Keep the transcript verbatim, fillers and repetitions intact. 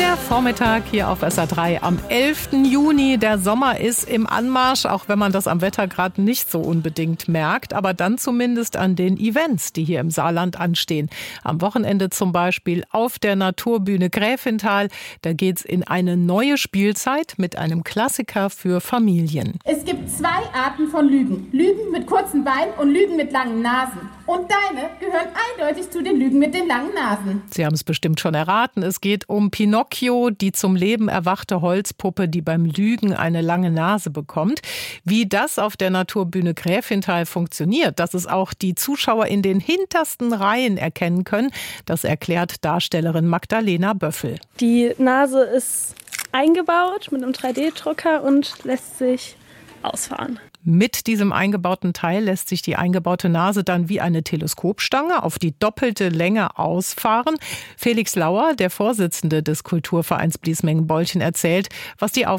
Der Vormittag hier auf S R drei am elften Juni. Der Sommer ist im Anmarsch, auch wenn man das am Wetter gerade nicht so unbedingt merkt. Aber dann zumindest an den Events, die hier im Saarland anstehen. Am Wochenende zum Beispiel auf der Naturbühne Gräfenthal. Da geht's in eine neue Spielzeit mit einem Klassiker für Familien. Es gibt zwei Arten von Lügen. Lügen mit kurzen Beinen und Lügen mit langen Nasen. Und deine gehören eindeutig zu den Lügen mit den langen Nasen. Sie haben es bestimmt schon erraten. Es geht um Pinocchio, die zum Leben erwachte Holzpuppe, die beim Lügen eine lange Nase bekommt. Wie das auf der Naturbühne Gräfenthal funktioniert, dass es auch die Zuschauer in den hintersten Reihen erkennen können, das erklärt Darstellerin Magdalena Böffel. Die Nase ist eingebaut mit einem drei D Drucker und lässt sich ausfahren. Mit diesem eingebauten Teil lässt sich die eingebaute Nase dann wie eine Teleskopstange auf die doppelte Länge ausfahren. Felix Lauer, der Vorsitzende des Kulturvereins Bliesmengen-Bolchen, erzählt, was die Aufgabe